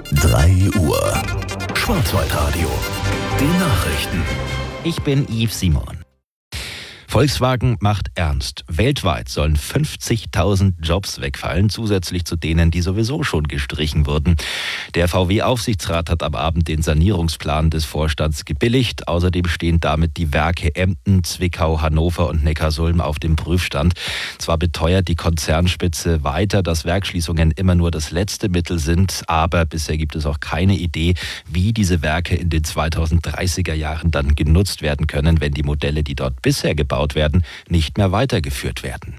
3 Uhr. Schwarzwaldradio. Die Nachrichten. Ich bin Yves Simon. Volkswagen macht ernst. Weltweit sollen 50.000 Jobs wegfallen, zusätzlich zu denen, die sowieso schon gestrichen wurden. Der VW-Aufsichtsrat hat am Abend den Sanierungsplan des Vorstands gebilligt. Außerdem stehen damit die Werke Emden, Zwickau, Hannover und Neckarsulm auf dem Prüfstand. Zwar beteuert die Konzernspitze weiter, dass Werksschließungen immer nur das letzte Mittel sind, aber bisher gibt es auch keine Idee, wie diese Werke in den 2030er Jahren dann genutzt werden können, wenn die Modelle, die dort bisher gebaut werden, nicht mehr weitergeführt werden.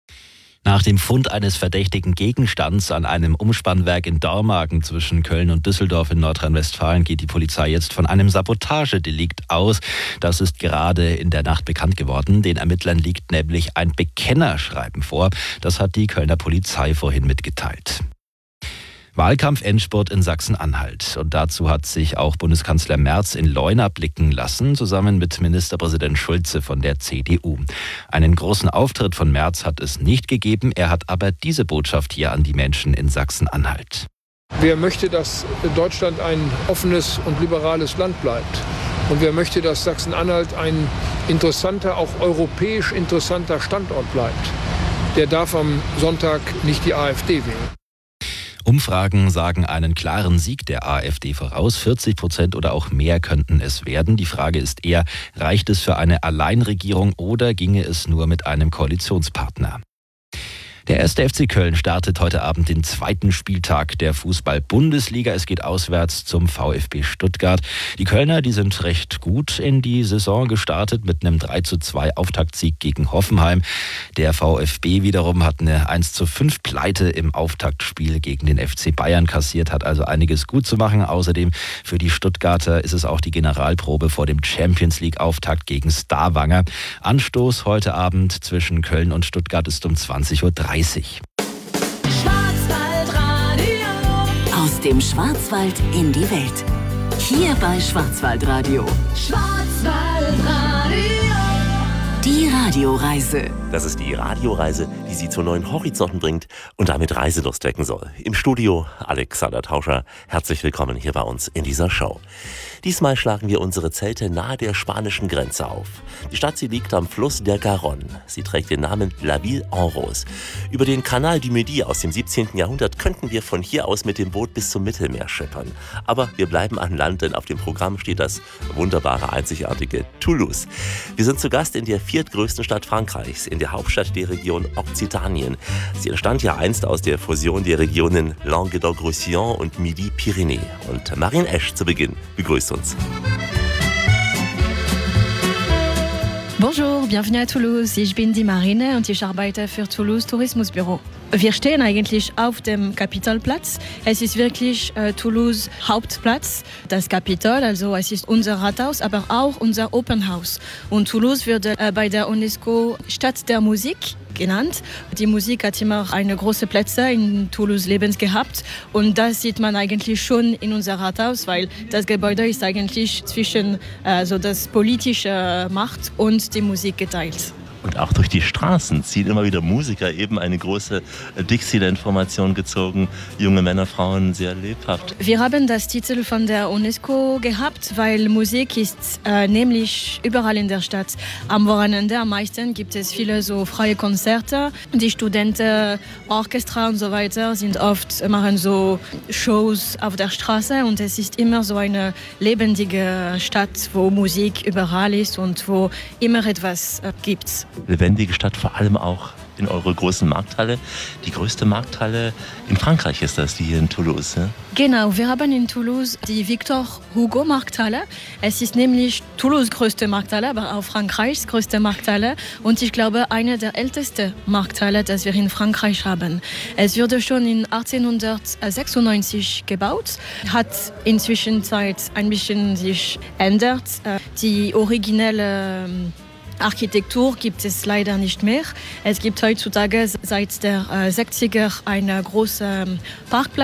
Nach dem Fund eines verdächtigen Gegenstands an einem Umspannwerk in Dormagen zwischen Köln und Düsseldorf in Nordrhein-Westfalen geht die Polizei jetzt von einem Sabotagedelikt aus. Das ist gerade in der Nacht bekannt geworden. Den Ermittlern liegt nämlich ein Bekennerschreiben vor. Das hat die Kölner Polizei vorhin mitgeteilt. Wahlkampf-Endspurt in Sachsen-Anhalt. Und dazu hat sich auch Bundeskanzler Merz in Leuna blicken lassen, zusammen mit Ministerpräsident Schulze von der CDU. Einen großen Auftritt von Merz hat es nicht gegeben. Er hat aber diese Botschaft hier an die Menschen in Sachsen-Anhalt. Wer möchte, dass Deutschland ein offenes und liberales Land bleibt? Und wer möchte, dass Sachsen-Anhalt ein interessanter, auch europäisch interessanter Standort bleibt? Der darf am Sonntag nicht die AfD wählen. Umfragen sagen einen klaren Sieg der AfD voraus. 40% oder auch mehr könnten es werden. Die Frage ist eher, reicht es für eine Alleinregierung oder ginge es nur mit einem Koalitionspartner? Der 1. FC Köln startet heute Abend den zweiten Spieltag der Fußball-Bundesliga. Es geht auswärts zum VfB Stuttgart. Die Kölner, die sind recht gut in die Saison gestartet mit einem 3:2 Auftaktsieg gegen Hoffenheim. Der VfB wiederum hat eine 1:5 Pleite im Auftaktspiel gegen den FC Bayern kassiert, hat also einiges gut zu machen. Außerdem für die Stuttgarter ist es auch die Generalprobe vor dem Champions-League-Auftakt gegen Stavanger. Anstoß heute Abend zwischen Köln und Stuttgart ist um 20:30 Uhr. Schwarzwaldradio. Aus dem Schwarzwald in die Welt. Hier bei Schwarzwaldradio. Schwarzwaldradio. Die Radioreise. Das ist die Radioreise, die Sie zu neuen Horizonten bringt und damit Reiselust wecken soll. Im Studio Alexander Tauscher. Herzlich willkommen hier bei uns in dieser Show. Diesmal schlagen wir unsere Zelte nahe der spanischen Grenze auf. Die Stadt, sie liegt am Fluss der Garonne. Sie trägt den Namen La Ville en Rose. Über den Canal du Midi aus dem 17. Jahrhundert könnten wir von hier aus mit dem Boot bis zum Mittelmeer schippern. Aber wir bleiben an Land, denn auf dem Programm steht das wunderbare, einzigartige Toulouse. Wir sind zu Gast in der viertgrößten Stadt Frankreichs, in der Hauptstadt der Region Okzitanien. Sie entstand ja einst aus der Fusion der Regionen Languedoc-Roussillon und Midi-Pyrénées. Und Marine Esch zu Beginn begrüßt uns. Bonjour, bienvenue à Toulouse. Ich bin die Marine und ich arbeite für Toulouse Tourismusbüro. Wir stehen eigentlich auf dem Kapitolplatz. Es ist wirklich Toulouse Hauptplatz, das Kapitol. Also es ist unser Rathaus, aber auch unser Open House. Und Toulouse wird bei der UNESCO Stadt der Musik genannt. Die Musik hat immer eine große Plätze in Toulouse Lebens gehabt. Und das sieht man eigentlich schon in unser Rathaus, weil das Gebäude ist eigentlich zwischen das politische Macht und die Musik geteilt. Und auch durch die Straßen ziehen immer wieder Musiker, eben eine große Dixieland-Formation gezogen. Junge Männer, Frauen, sehr lebhaft. Wir haben das Titel von der UNESCO gehabt, weil Musik ist nämlich überall in der Stadt. Am Wochenende am meisten gibt es viele so freie Konzerte. Die Studenten, Orchester und so weiter machen so Shows auf der Straße und es ist immer so eine lebendige Stadt, wo Musik überall ist und wo immer etwas gibt. Lebendige Stadt, vor allem auch in eurer großen Markthalle. Die größte Markthalle in Frankreich ist das, die hier in Toulouse. Ne? Genau, wir haben in Toulouse die Victor Hugo Markthalle. Es ist nämlich Toulouse größte Markthalle, aber auch Frankreichs größte Markthalle. Und ich glaube, eine der ältesten Markthalle, die wir in Frankreich haben. Es wurde schon in 1896 gebaut, hat inzwischen Zeit ein bisschen sich ändert. Die originelle Architektur gibt es leider nicht mehr. Es gibt heutzutage seit der 60er einen großen Parkplatz.